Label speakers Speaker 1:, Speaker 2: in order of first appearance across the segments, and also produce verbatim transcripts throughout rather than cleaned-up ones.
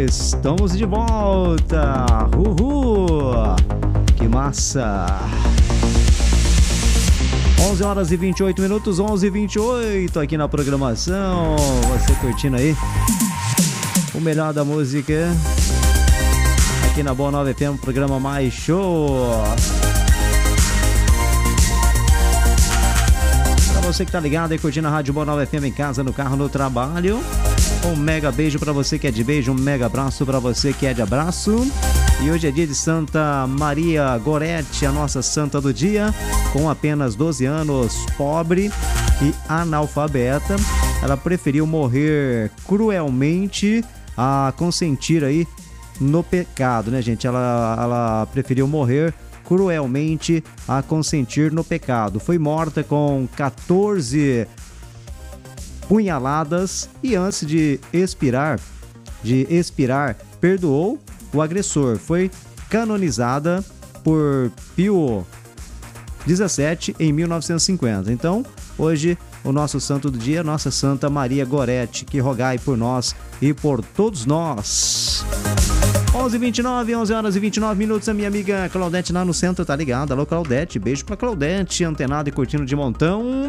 Speaker 1: Estamos de volta! Uhul! Que massa! onze horas e vinte e oito minutos, onze e vinte e oito aqui na programação. Você curtindo aí o melhor da música aqui na Boa Nova F M, programa mais show. Pra você que tá ligado aí curtindo a Rádio Boa Nova F M em casa, no carro, no trabalho, um mega beijo pra você que é de beijo, um mega abraço pra você que é de abraço. E hoje é dia de Santa Maria Gorete, a nossa santa do dia, com apenas doze anos, pobre e analfabeta. Ela preferiu morrer cruelmente a consentir aí no pecado, né, gente? Ela, ela preferiu morrer cruelmente a consentir no pecado. Foi morta com quatorze punhaladas e antes de expirar, de expirar, perdoou o agressor. Foi canonizada por Pio dezessete em mil novecentos e cinquenta. Então, hoje, o nosso santo do dia, nossa Santa Maria Gorete, que rogai por nós e por todos nós. onze e vinte e nove, onze horas e vinte e nove minutos, a minha amiga Claudete lá no centro, tá ligada? Alô, Claudete, beijo pra Claudete, antenada e curtindo de montão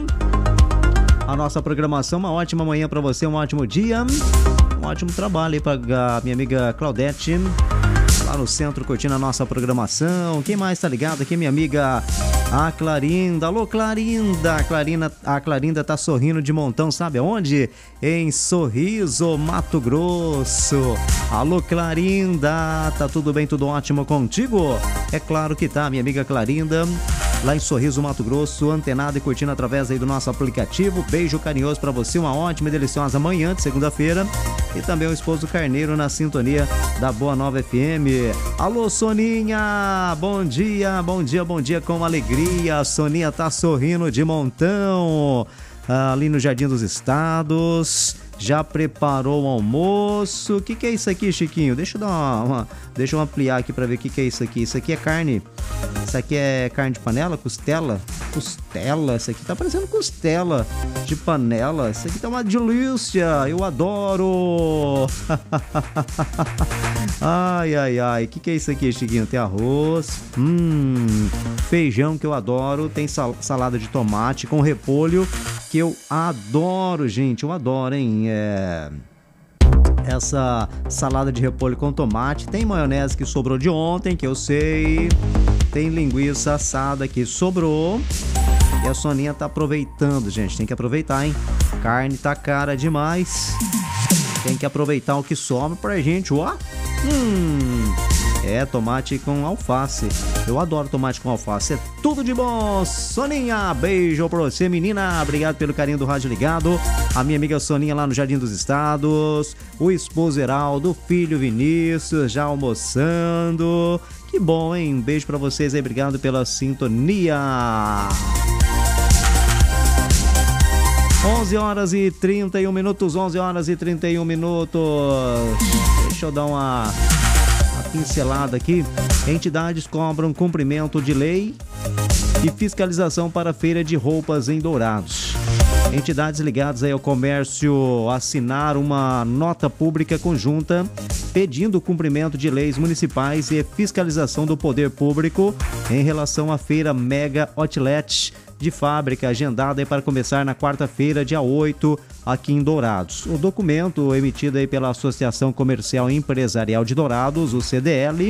Speaker 1: a nossa programação. Uma ótima manhã pra você, um ótimo dia, um ótimo trabalho aí pra minha amiga Claudete lá no centro, curtindo a nossa programação. Quem mais tá ligado aqui? Minha amiga a Clarinda. Alô, Clarinda. A Clarinda, a Clarinda tá sorrindo de montão, sabe aonde? Em Sorriso, Mato Grosso. Alô, Clarinda. Tá tudo bem, tudo ótimo contigo? É claro que tá, minha amiga Clarinda. Lá em Sorriso, Mato Grosso, antenado e curtindo através aí do nosso aplicativo. Beijo carinhoso pra você, uma ótima e deliciosa manhã de segunda-feira. E também o esposo Carneiro na sintonia da Boa Nova F M. Alô, Soninha, bom dia, bom dia, bom dia com alegria. A Soninha tá sorrindo de montão ali no Jardim dos Estados. Já preparou o almoço. O que, que é isso aqui, Chiquinho? Deixa eu dar uma, uma deixa eu ampliar aqui pra ver o que, que é isso aqui. Isso aqui é carne. Isso aqui é carne de panela, costela. Costela, isso aqui tá parecendo costela de panela. Isso aqui tá uma delícia. Eu adoro. Ai, ai, ai. O que, que é isso aqui, Chiquinho? Tem arroz. Hum, feijão que eu adoro. Tem sal, salada de tomate com repolho que eu adoro, gente. Eu adoro, hein? É... Essa salada de repolho com tomate. Tem maionese que sobrou de ontem, que eu sei. Tem linguiça assada que sobrou. E a Soninha tá aproveitando, gente. Tem que aproveitar, hein? Carne tá cara demais. Tem que aproveitar o que sobra pra gente, ó. Hum... É, tomate com alface. Eu adoro tomate com alface. É tudo de bom. Soninha, beijo pra você, menina. Obrigado pelo carinho do rádio ligado. A minha amiga Soninha lá no Jardim dos Estados. O esposo Heraldo, o filho Vinícius, já almoçando. Que bom, hein? Um beijo pra vocês aí. Obrigado pela sintonia. onze horas e trinta e um minutos. onze horas e trinta e um minutos. Deixa eu dar uma... pincelada aqui. Entidades cobram cumprimento de lei e fiscalização para a feira de roupas em Dourados. Entidades ligadas aí ao comércio assinaram uma nota pública conjunta pedindo o cumprimento de leis municipais e fiscalização do poder público em relação à feira Mega Outlet de fábrica, agendada aí para começar na quarta-feira, dia oito, aqui em Dourados. O documento emitido aí pela Associação Comercial e Empresarial de Dourados, o C D L,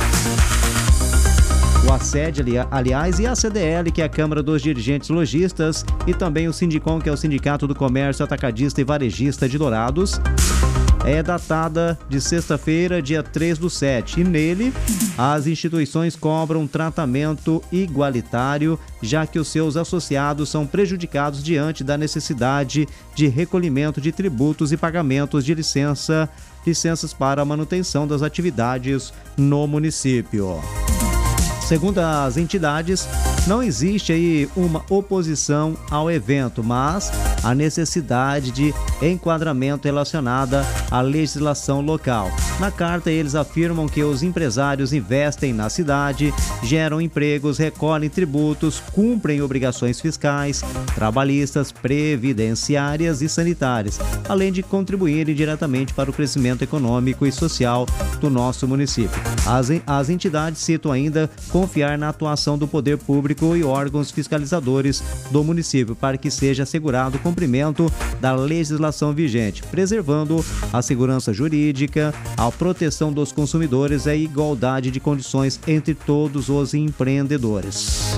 Speaker 1: o A S E D, aliás, e a C D L, que é a Câmara dos Dirigentes Lojistas, e também o Sindicom, que é o Sindicato do Comércio Atacadista e Varejista de Dourados, é datada de sexta-feira, dia três do sete, e nele as instituições cobram um tratamento igualitário, já que os seus associados são prejudicados diante da necessidade de recolhimento de tributos e pagamentos de licença, licenças para a manutenção das atividades no município. Segundo as entidades, Não existe aí uma oposição ao evento, mas a necessidade de enquadramento relacionada à legislação local. Na carta, eles afirmam que os empresários investem na cidade, geram empregos, recolhem tributos, cumprem obrigações fiscais, trabalhistas, previdenciárias e sanitárias, além de contribuírem diretamente para o crescimento econômico e social do nosso município. As, as entidades citam ainda confiar na atuação do poder público e órgãos fiscalizadores do município para que seja assegurado o cumprimento da legislação vigente, preservando a segurança jurídica, a proteção dos consumidores e a igualdade de condições entre todos os empreendedores.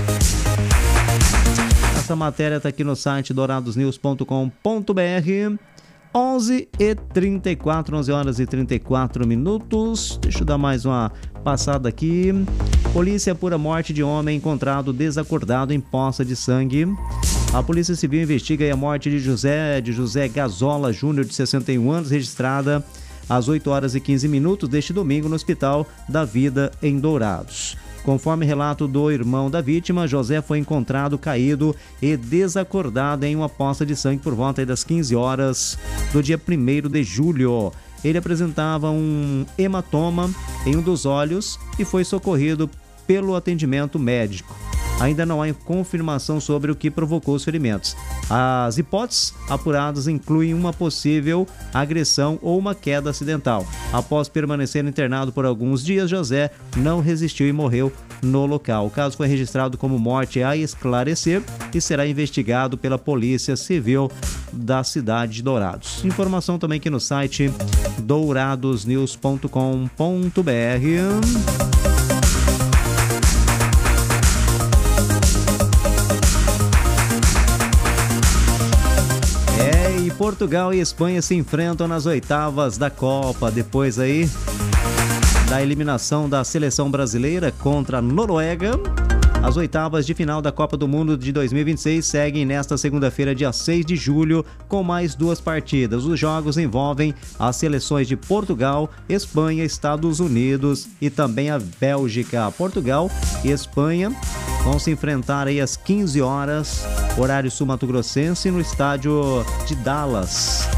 Speaker 1: Essa matéria está aqui no site dourados news ponto com ponto b r. onze e trinta e quatro, onze horas e trinta e quatro minutos. Deixa eu dar mais uma passada aqui. Polícia apura morte de homem encontrado desacordado em poça de sangue. A Polícia Civil investiga a morte de José, de José Gazola Júnior, de sessenta e um anos, registrada às oito horas e quinze minutos deste domingo no Hospital da Vida, em Dourados. Conforme relato do irmão da vítima, José foi encontrado caído e desacordado em uma poça de sangue por volta das quinze horas do dia primeiro de julho. Ele apresentava um hematoma em um dos olhos e foi socorrido pelo atendimento médico. Ainda não há confirmação sobre o que provocou os ferimentos. As hipóteses apuradas incluem uma possível agressão ou uma queda acidental. Após permanecer internado por alguns dias, José não resistiu e morreu no local. O caso foi registrado como morte a esclarecer e será investigado pela Polícia Civil da cidade de Dourados. Informação também aqui no site dourados news ponto com ponto b r. Portugal e Espanha se enfrentam nas oitavas da Copa, depois aí da eliminação da seleção brasileira contra a Noruega. As oitavas de final da Copa do Mundo de dois mil e vinte e seis seguem nesta segunda-feira, dia seis de julho, com mais duas partidas. Os jogos envolvem as seleções de Portugal, Espanha, Estados Unidos e também a Bélgica. Portugal e Espanha vão se enfrentar aí às quinze horas, horário sul-mato-grossense, no estádio de Dallas,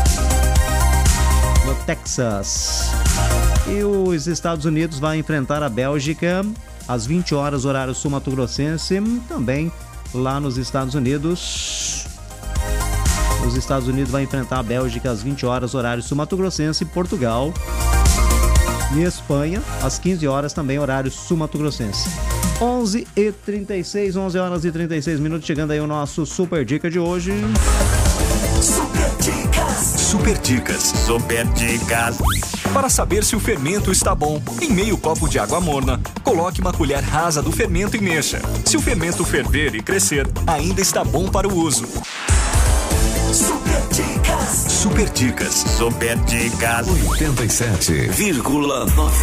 Speaker 1: no Texas. E os Estados Unidos vai enfrentar a Bélgica às vinte horas, horário sul-mato-grossense, também lá nos Estados Unidos. Os Estados Unidos vai enfrentar a Bélgica às vinte horas, horário sul-mato-grossense, Portugal e Espanha às quinze horas, também horário sul-mato-grossense. onze e trinta e seis, onze horas e trinta e seis minutos, chegando aí o nosso Super Dica de hoje.
Speaker 2: Super Dicas. Super Dicas. Super Dicas. Para saber se o fermento está bom, em meio copo de água morna, coloque uma colher rasa do fermento e mexa. Se o fermento ferver e crescer, ainda está bom para o uso. Super Dicas. Super Dicas. Super Dicas. oitenta e sete vírgula nove